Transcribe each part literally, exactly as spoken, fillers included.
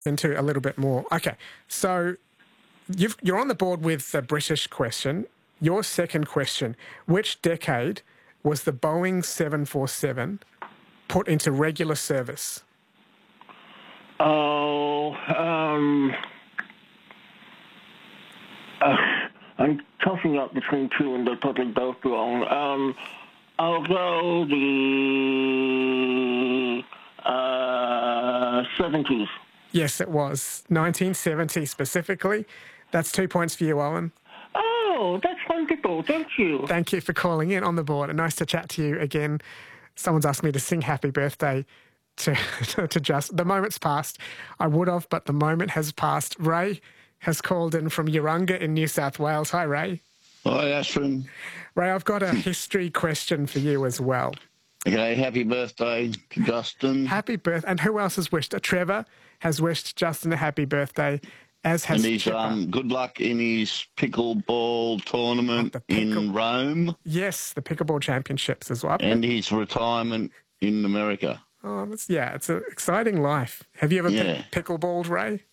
into a little bit more. Okay, so you've, you're on the board with the British question. Your second question, which decade was the Boeing seven forty-seven put into regular service? Oh, um... Uh, I'm tossing up between two and they're probably both wrong. Um, I'll go the uh, seventies. Yes, it was. nineteen seventy specifically. That's two points for you, Owen. Oh, that's wonderful. Thank you. Thank you for calling in on the board. And nice to chat to you again. Someone's asked me to sing happy birthday to, to just... The moment's passed. I would have, but the moment has passed. Ray has called in from Urunga in New South Wales. Hi, Ray. Hi, Ashwin. Ray, I've got a history question for you as well. Okay, happy birthday to Justin. Happy birthday. And who else has wished? Uh, Trevor has wished Justin a happy birthday, as has And he's, um, good luck in his pickleball tournament Oh, the pickle- in Rome Yes, the pickleball championships as well. and his retirement in America. Oh, that's, yeah, it's an exciting life. Have you ever Yeah. pick- pickleballed, Ray?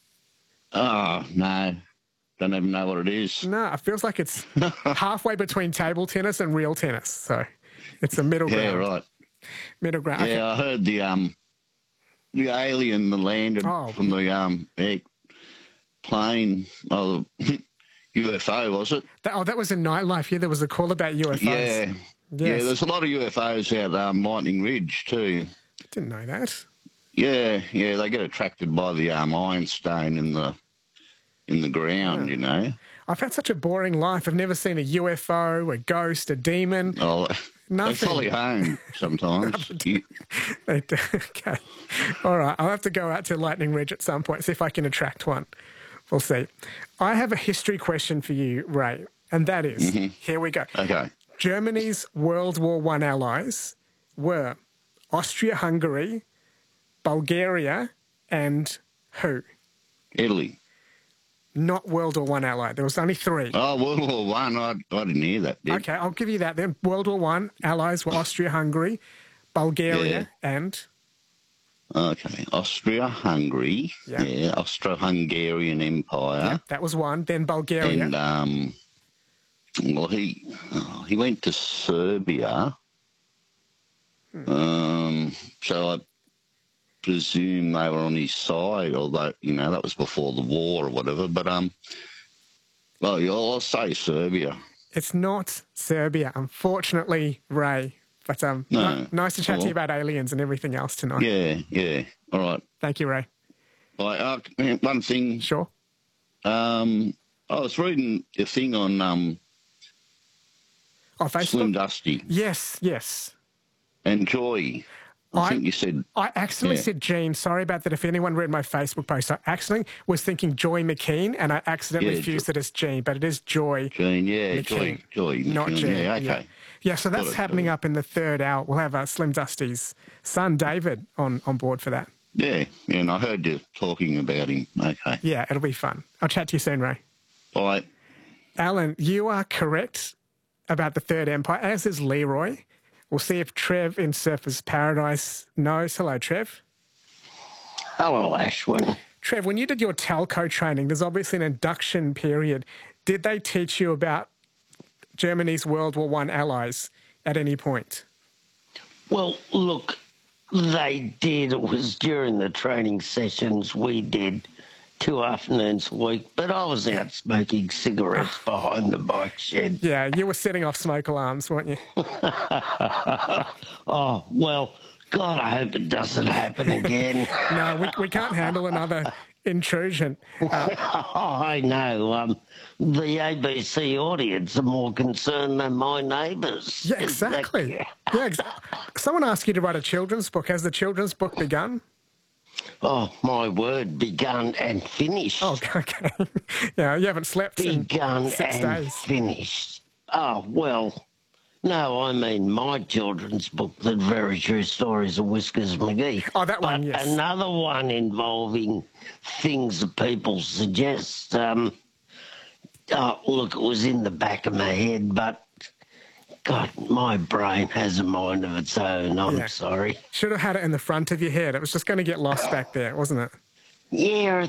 Oh, no. Don't even know what it is. No, it feels like it's halfway between table tennis and real tennis. So it's a middle Yeah, ground. right. Middle ground. Okay. Yeah, I heard the um the alien that landed Oh. from the um air plane, oh, U F O, was it? That, oh, that was in Nightlife. Yeah, there was a call about U F Os. Yeah. Yes. Yeah, there's a lot of U F Os out um, Lightning Ridge too. Didn't know that. Yeah, yeah, they get attracted by the um, ironstone in the in the ground, Yeah. you know. I've had such a boring life. I've never seen a U F O, a ghost, a demon. Oh, Nothing. they follow you home sometimes. You- They do. Okay. All right. I'll have to go out to Lightning Ridge at some point, see if I can attract one. We'll see. I have a history question for you, Ray, and that is, here we go. okay. Germany's World War One allies were Austria-Hungary, Bulgaria, and who? Italy. Not World War One ally. There was only three. Oh, World War One. I, I didn't hear that. Did. Okay, I'll give you that then. World War One allies were Austria-Hungary, Bulgaria, and Okay. Austria-Hungary. Yeah. Yeah. Austro-Hungarian Empire. yeah, that was one. Then Bulgaria. And um, well, he oh, he went to Serbia. Hmm. Um, so I presume they were on his side, although you know that was before the war or whatever. But um, well, yeah, I'll say Serbia. It's not Serbia, unfortunately, Ray. But um, No. ni- nice to chat to Oh. you about aliens and everything else tonight. Yeah, yeah. All right. Thank you, Ray. Like uh, one thing. Sure. Um, I was reading a thing on um Oh, Facebook? Slim Dusty Yes, yes. and Joy. I, I- think you said I accidentally Yeah. said Jean. Sorry about that. If anyone read my Facebook post, I accidentally was thinking Joy McKean, and I accidentally Yeah, fused Jo- it as Jean, but it is Joy. Jean. Yeah, McKean, Joy. Joy. Not McKean. Jean. Yeah, okay. Yeah. Yeah, so that's Got it, happening got it. up in the third hour. We'll have uh, Slim Dusty's son, David, on, on board for that. Yeah, yeah, and I heard you talking about him. Okay. Yeah, it'll be fun. I'll chat to you soon, Ray. Bye. Alan, you are correct about the Third Empire, as is Leroy. We'll see if Trev in Surfer's Paradise knows. Hello, Trev. Hello, Ashwin. Trev, when you did your telco training, there's obviously an induction period. Did they teach you about Germany's World War One allies at any point? Well, look, they did. It was during the training sessions we did two afternoons a week, but I was out smoking cigarettes behind the bike shed. Yeah, you were setting off smoke alarms, weren't you? Oh, well, God, I hope it doesn't happen again. No, we, we can't handle another intrusion. Uh, Oh, I know. Um, the A B C audience are more concerned than my neighbours. yeah, exactly. Yeah, exactly. Someone asked you to write a children's book. Has the children's book begun? Oh, my word, begun and finished. Oh, okay. Yeah, you haven't slept in begun six and days. finished. Oh, well, no, I mean my children's book, The Very True Stories of Whiskers McGee. Oh, that one, But yes. another one involving things that people suggest. Um, oh, look, it was in the back of my head, but God, my brain has a mind of its own. I'm Yeah. sorry. Should have had it in the front of your head. It was just going to get lost back there, wasn't it? Yeah,